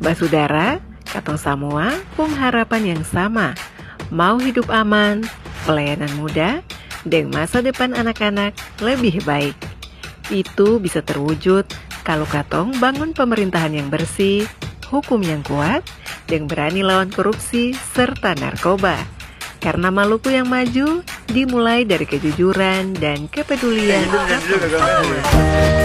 Basudara, katong semua pung harapan yang sama. Mau hidup aman, pelayanan mudah, dan masa depan anak-anak lebih baik. Itu bisa terwujud kalau katong bangun pemerintahan yang bersih, hukum yang kuat, dan berani lawan korupsi serta narkoba. Karena Maluku yang maju dimulai dari kejujuran dan kepedulian katong semua.